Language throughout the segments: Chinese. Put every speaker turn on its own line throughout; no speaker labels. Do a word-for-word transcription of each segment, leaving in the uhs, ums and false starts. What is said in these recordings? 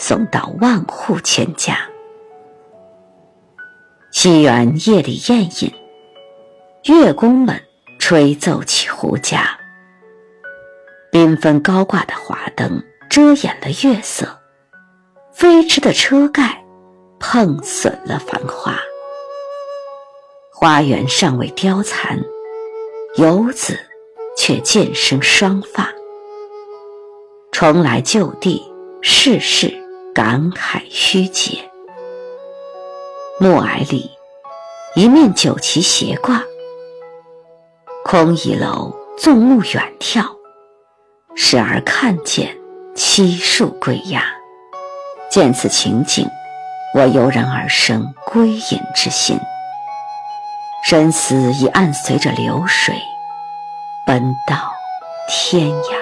送到万户千家。西园夜里宴饮，乐工们吹奏起胡笳，缤纷高挂的华灯遮掩了月色，飞驰的车盖碰损了繁花。花园尚未凋残，游子却渐生霜发。重来旧地，世事感慨虚结。暮霭里，一面酒旗斜挂，空倚楼纵目远眺，时而看见七树归鸦。见此情景，我油然而生归隐之心，身思已暗随着流水奔到天涯。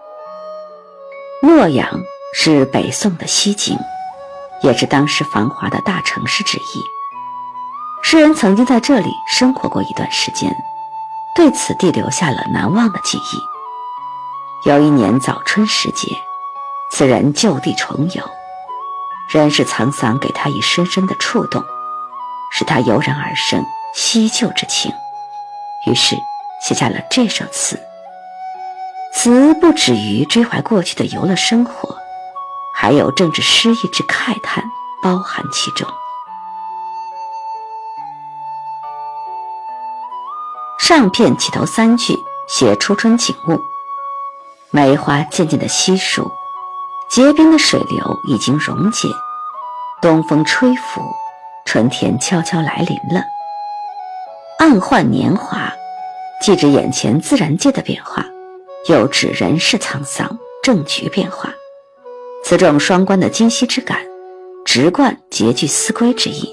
洛阳是北宋的西京，也是当时繁华的大城市之一。诗人曾经在这里生活过一段时间，对此地留下了难忘的记忆。有一年早春时节，此人就地重游，人世沧桑给他以深深的触动，使他油然而生惜旧之情，于是写下了这首词。词不止于追怀过去的游乐生活，还有政治诗意之慨叹包含其中。上片起头三句写初春景物，梅花渐渐的稀疏，结冰的水流已经溶解，东风吹拂，春天悄悄来临了。暗换年华，既指眼前自然界的变化，又指人世沧桑政局变化。此种双关的今昔之感，直贯结句思归之意。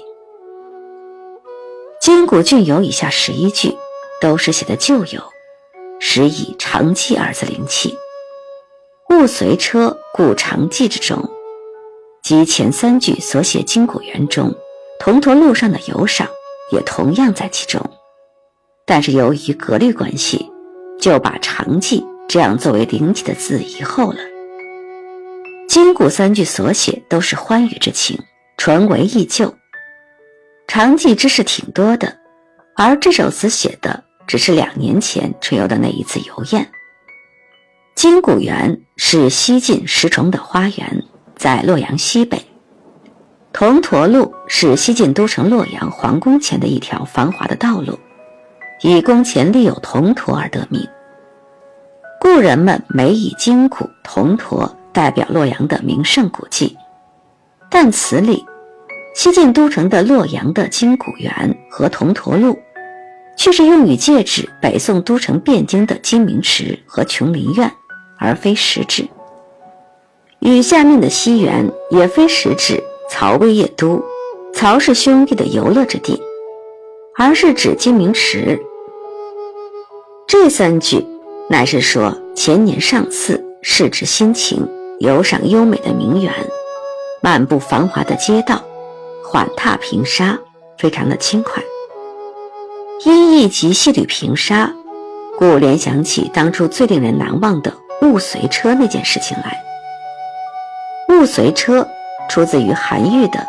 今古郡游以下十一句都是写的旧游，实以长记二字灵气。物随车故长记之中，及前三句所写金谷园中铜驼路上的游赏也同样在其中，但是由于格律关系，就把长记这样作为灵气的字移后了。金谷三句所写都是欢愉之情，纯为忆旧，长记之事挺多的，而这首词写的只是两年前春游的那一次游宴。金谷园是西晋石崇的花园，在洛阳西北。铜驼路是西晋都城洛阳皇宫前的一条繁华的道路，以宫前立有铜驼而得名。故人们每以金谷、铜驼代表洛阳的名胜古迹，但词里西晋都城的洛阳的金谷园和铜驼路却是用于借指北宋都城汴京的金明池和琼林苑，而非实指。与下面的西园也非实指曹魏邺都、曹氏兄弟的游乐之地，而是指金明池。这三句乃是说前年上巳，市之心情，游赏优美的名园，漫步繁华的街道，缓踏平沙，非常的轻快。因一及细履平沙，故联想起当初最令人难忘的物随车那件事情来。物随车出自于韩愈的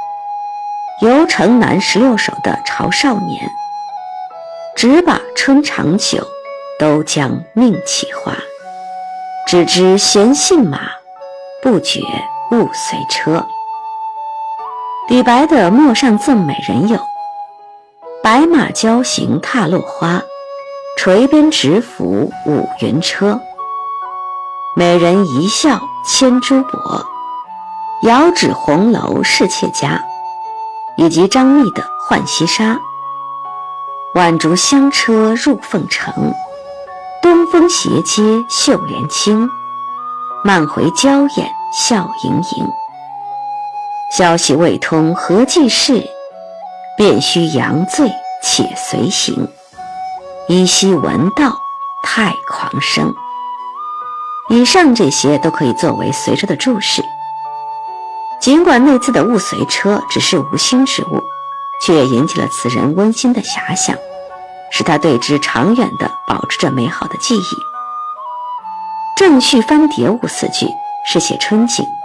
《游城南十六首》的潮少年，只把春长久，都将命起花，只知闲信马，不觉物随车。李白的陌上赠美人有：白马交行踏落花，垂鞭直拂五云车。美人一笑千珠帛，遥指红楼是妾家。以及张密的《浣溪沙》：晚竹香车入凤城，东风斜接绣帘轻，漫回娇眼笑盈盈。消息未通何济事，便须杨醉且随行。依稀闻道太狂声。以上这些都可以作为随车的注释。尽管那次的物随车只是无心之物，却也引起了词人温馨的遐想，使他对之长远地保持着美好的记忆。正序翻叠物四句是写春景，